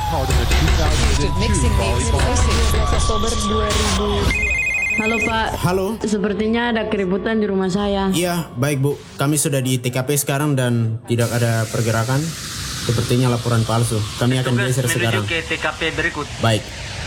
Mixing 12 Oktober 2000. Halo Pak, Halo. sepertinya ada keributan di rumah saya. Iya, baik Bu. Kami sudah di TKP sekarang dan tidak ada pergerakan. Sepertinya laporan palsu. Kami akan geser sekarang. Menuju ke TKP berikut. Baik.